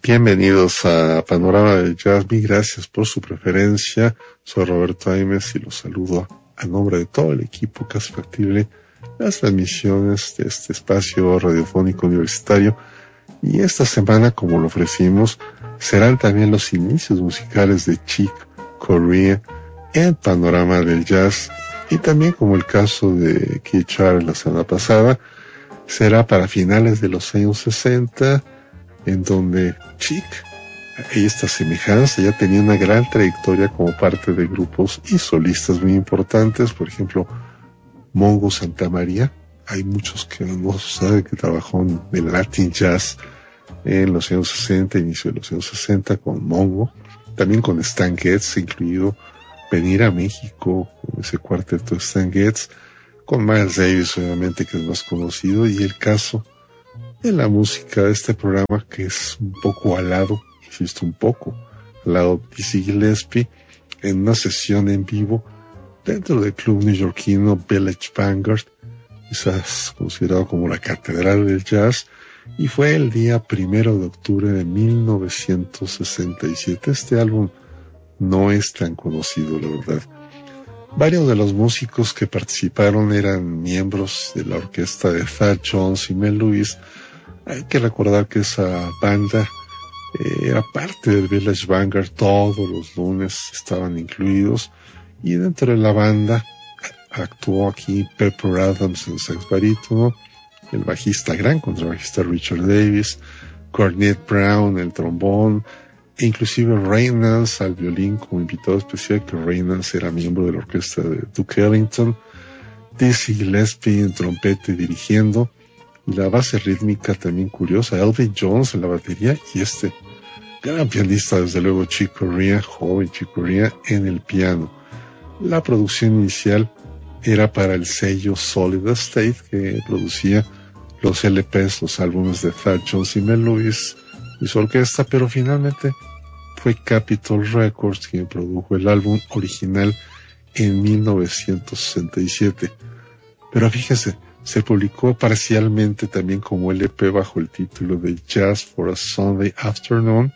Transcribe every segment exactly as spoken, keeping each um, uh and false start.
Bienvenidos a Panorama del Jazz. Mil gracias por su preferencia. Soy Roberto Aimes y los saludo a nombre de todo el equipo que hace factible las transmisiones de este espacio radiofónico universitario. Y esta semana, como lo ofrecimos, serán también los inicios musicales de Chick Corea en Panorama del Jazz. Y también, como el caso de Keith Jarrett la semana pasada, será para finales de los años sesenta, en donde Chick, y esta semejanza, ya tenía una gran trayectoria como parte de grupos y solistas muy importantes. Por ejemplo, Mongo Santamaría. Hay muchos que no saben que trabajó en el Latin Jazz en los años sesenta, inicio de los años sesenta, con Mongo, también con Stan Getz, incluido venir a México con ese cuarteto de Stan Getz, con Miles Davis, obviamente, que es más conocido, y el caso de la música de este programa, que es un poco al lado, insisto, un poco al lado de Dizzy Gillespie, en una sesión en vivo dentro del club neoyorquino Village Vanguard, quizás considerado como la catedral del jazz, y fue el día primero de octubre de mil novecientos sesenta y siete. Este álbum no es tan conocido, la verdad. Varios de los músicos que participaron eran miembros de la orquesta de Thad Jones y Mel Lewis. Hay que recordar que esa banda eh, era parte del Village Vanguard, todos los lunes estaban incluidos, y dentro de la banda actuó aquí Pepper Adams en sax barítono, el bajista, gran contrabajista Richard Davis, Cornette Brown el trombón, e inclusive Ray Nance al violín como invitado especial, que Ray Nance era miembro de la orquesta de Duke Ellington, Dizzy Gillespie en trompeta y dirigiendo, y la base rítmica también curiosa, Elvin Jones en la batería, y este gran pianista, desde luego, Chick Corea, joven Chick Corea, en el piano. La producción inicial era para el sello Solid Estate, que producía los L Pes, los álbumes de Thad Jones y Mel Lewis y su orquesta, pero finalmente fue Capitol Records quien produjo el álbum original en mil novecientos sesenta y siete. Pero fíjese, se publicó parcialmente también como L P bajo el título de Jazz for a Sunday Afternoon.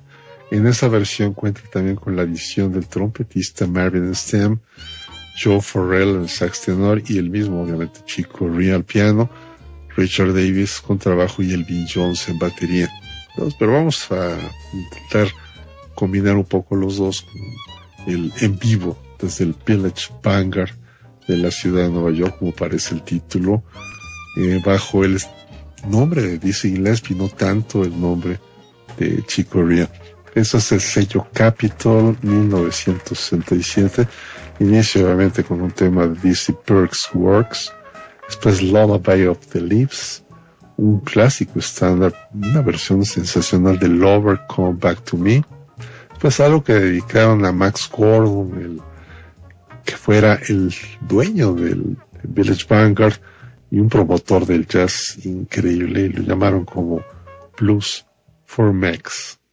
En esa versión cuenta también con la adición del trompetista Marvin Stem, Joe Farrell en sax tenor y el mismo, obviamente, Chick Corea al piano, Richard Davis con trabajo y Elvin Jones en batería. Entonces, pero vamos a intentar combinar un poco los dos con el en vivo desde el Village Vanguard de la ciudad de Nueva York, como parece el título, eh, bajo el nombre de Dizzy Gillespie, no tanto el nombre de Chick Corea. Eso es el sello Capitol mil novecientos sesenta y siete. Inicia obviamente con un tema de Dizzy Perks Works, después Lullaby of the Leaves, un clásico estándar, una versión sensacional de Lover Come Back to Me, después algo que dedicaron a Max Gordon, el que fuera el dueño del Village Vanguard y un promotor del jazz increíble, y lo llamaron como Blues for Max.